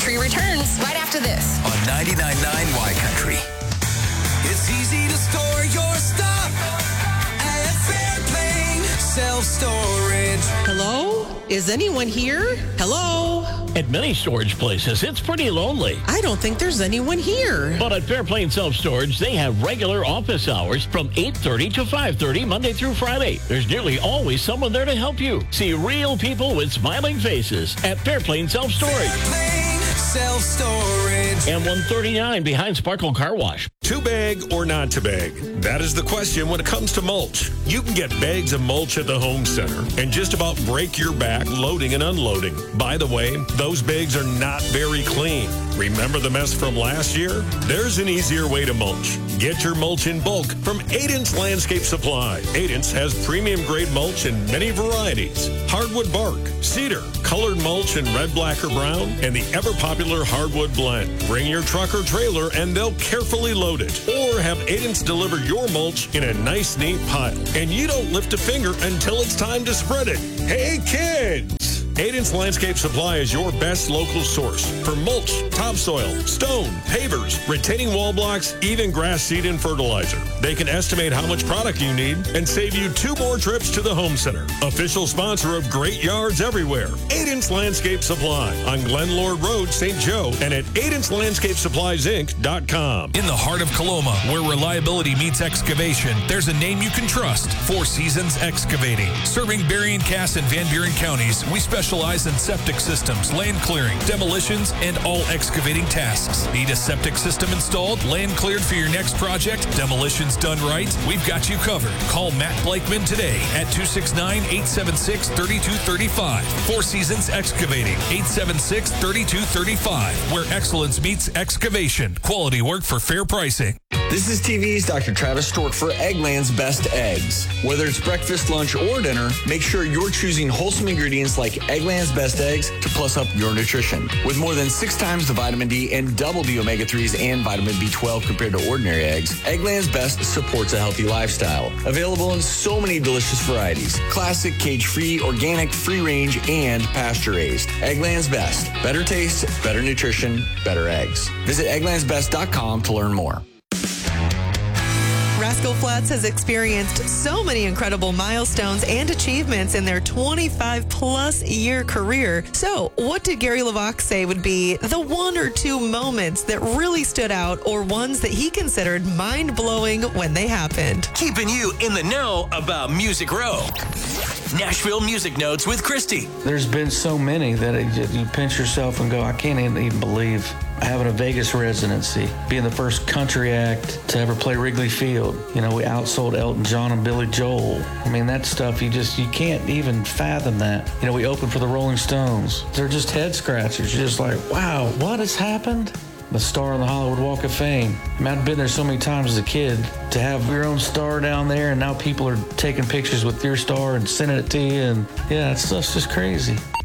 Country returns right after this. On 99.9 Y Country. It's easy to store your stuff at Fairplane Self-Storage. Hello? Is anyone here? Hello? At many storage places, it's pretty lonely. I don't think there's anyone here. But at Fairplane Self-Storage, they have regular office hours from 8:30 to 5:30 Monday through Friday. There's nearly always someone there to help you. See real people with smiling faces at Fairplane Self-Storage. Fairplane Self-Storage. And 139 behind Sparkle Car Wash. To bag or not to bag? That is the question when it comes to mulch. You can get bags of mulch at the home center and just about break your back loading and unloading. By the way, those bags are not very clean. Remember the mess from last year? There's an easier way to mulch. Get your mulch in bulk from Aidance Landscape Supply. Aidance has premium grade mulch in many varieties. Hardwood bark, cedar, colored mulch in red, black, or brown, and the ever popular hardwood blend. Bring your truck or trailer and they'll carefully load it. Or have Aidance deliver your mulch in a nice, neat pile. And you don't lift a finger until it's time to spread it. Hey, kids! Aidance Landscape Supply is your best local source for mulch, topsoil, stone, pavers, retaining wall blocks, even grass seed and fertilizer. They can estimate how much product you need and save you 2 more trips to the home center. Official sponsor of Great Yards Everywhere, Aidance Landscape Supply on Glen Lord Road, St. Joe, and at AidanceLandscapeSuppliesInc.com. In the heart of Coloma, where reliability meets excavation, there's a name you can trust: Four Seasons Excavating. Serving Berrien, Cass, and Van Buren counties, we specialize in septic systems, land clearing, demolitions, and all excavating tasks. Need a septic system installed, land cleared for your next project, demolitions done right? We've got you covered. Call Matt Blakeman today at 269-876-3235. Four Seasons Excavating, 876-3235, where excellence meets excavation. Quality work for fair pricing. This is TV's Dr. Travis Stork for Eggland's Best Eggs. Whether it's breakfast, lunch, or dinner, make sure you're choosing wholesome ingredients like Eggland's Best Eggs to plus up your nutrition. With more than 6 times the vitamin D and double the omega-3s and vitamin B12 compared to ordinary eggs, Eggland's Best supports a healthy lifestyle. Available in so many delicious varieties: classic, cage-free, organic, free-range, and pasture-raised. Eggland's Best. Better taste, better nutrition, better eggs. Visit egglandsbest.com to learn more. Rascal Flatts has experienced so many incredible milestones and achievements in their 25-plus year career. So, what did Gary LeVox say would be the 1 or 2 moments that really stood out, or ones that he considered mind-blowing when they happened? Keeping you in the know about Music Row. Nashville Music Notes with Christy. There's been so many that you pinch yourself and go, I can't even believe having a Vegas residency, being the first country act to ever play Wrigley Field. You know, we outsold Elton John and Billy Joel. I mean, that stuff, you can't even fathom that. You know, we opened for the Rolling Stones. They're just head scratchers. You're just like, wow, what has happened? The star on the Hollywood Walk of Fame. I mean, I've been there so many times as a kid. To have your own star down there, and now people are taking pictures with your star and sending it to you, and yeah, that stuff's just crazy.